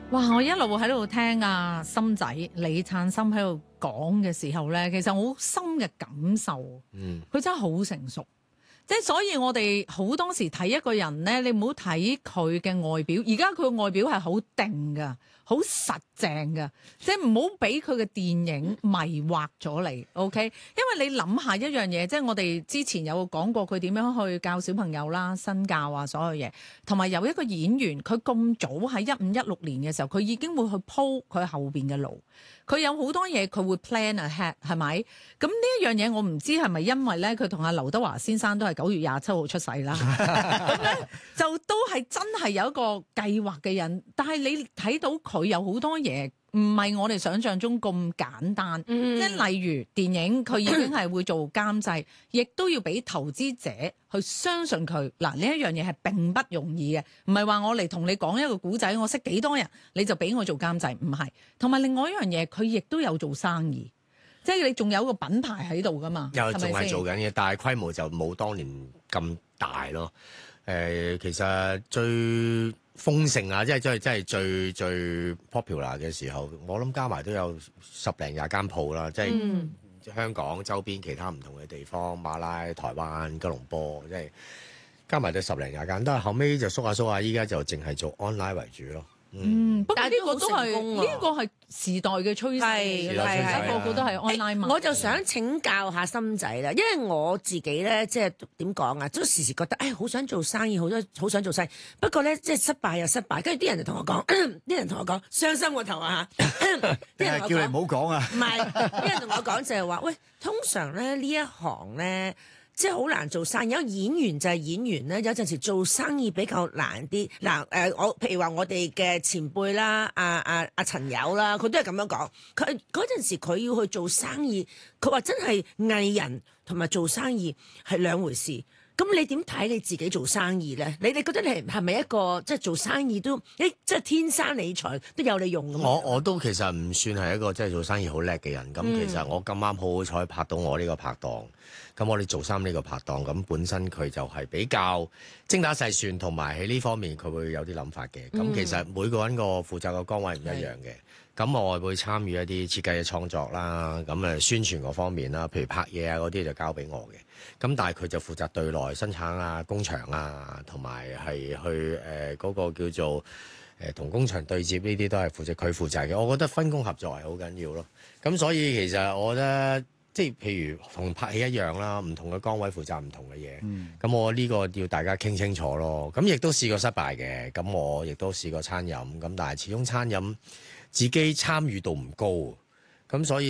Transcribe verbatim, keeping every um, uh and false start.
哇！我一路喺度聽阿森仔李燦森喺度講嘅時候咧，其實我好深嘅感受。 嗯， 佢真係好成熟，即係所以我哋好多時睇一個人咧，你唔好睇佢嘅外表。而家佢外表係好定㗎，好實淨㗎，即係唔好俾佢嘅電影迷惑咗你。OK，因為你諗下一樣嘢，即係我哋之前有講過佢點樣去教小朋友啦、身教啊，所有嘢。同埋有一個演員，佢咁早喺一五一六年嘅時候，佢已經會去鋪佢後邊嘅路。佢有好多嘢佢會 plan ahead，係咪？咁呢一樣嘢我唔知係咪因為咧，佢同阿劉德華先生都係九月廿七號出世啦。咁咧就都係真係有一個計劃嘅人，但係你睇到佢有好多嘢。唔係我哋想象中咁簡單， 嗯、 即係例如電影，佢已經係會做監製，亦都要俾投資者去相信佢。嗱，呢一樣嘢係並不容易嘅，唔係話我嚟同你講一個古仔，我識幾多人你就俾我做監製，唔係。同埋另外一樣嘢，佢亦都有做生意，即係你仲有個品牌喺度噶嘛， 又仲係做緊嘅， 係咪先？ 但係規模就冇當年咁大咯。誒、呃，其實最豐盛啊，即係真係真係最最 popular 嘅時候，我諗加埋都有十零廿間鋪啦，即係、 嗯、 香港周邊其他唔同嘅地方，馬拉、台灣、吉隆坡，即係加埋都十零廿間，但係後尾就縮下縮下，依家就淨係做 online 為主咯。 嗯，不過呢個都係呢呢個係時代嘅趨勢係㗎啦， 係係個個都係 online 賣。 我就想請教下森仔啦，因為我自己咧，即係點講啊，都時時覺得，誒，好想做生意，好多好想做生意。不過咧，即係失敗又失敗，跟住啲人就同我講，啲人同我講，傷心個頭啊嚇！啲人同我講叫你唔好講啊！ 唔係，啲人同我講就係話，喂，通常咧呢一行咧。即係好難做生意，有演員就係演員咧，有陣時做生意比較難啲。嗱、呃、誒，我譬如話我哋嘅前輩啦，阿阿阿陳友啦，佢都係咁樣講。佢嗰陣時佢要去做生意，佢話真係藝人同埋做生意係兩回事。咁你點睇你自己做生意咧？你哋覺得你係咪一個即係做生意都誒即係天生理財都有你用咁？ 我我都其實唔算係一個即係做生意好叻嘅人。咁、嗯、其實我咁啱好好彩拍到我呢個拍檔。咁我哋做衫呢個拍檔，咁本身佢就係比較精打細算，同埋喺呢方面佢會有啲諗法嘅。咁、嗯、其實每個人個負責嘅崗位唔一樣嘅。咁是我會參與一啲設計嘅創作啦，咁誒宣傳嗰方面啦，譬如拍嘢啊嗰啲就交俾我嘅。咁但係佢就負責對內生產啊、工場啊，同埋係去誒嗰、呃嗰個叫做誒同、呃、工場對接呢啲都係負責佢負責嘅。我覺得分工合作係好緊要咯。咁所以其實我覺得。即係譬如同拍戲一樣啦，唔同嘅崗位負責唔同嘅嘢。咁、嗯、我呢個要大家傾清楚咯。咁亦都試過失敗嘅。咁我亦都試過餐飲。咁但係始終餐飲自己參與度唔高。咁所以。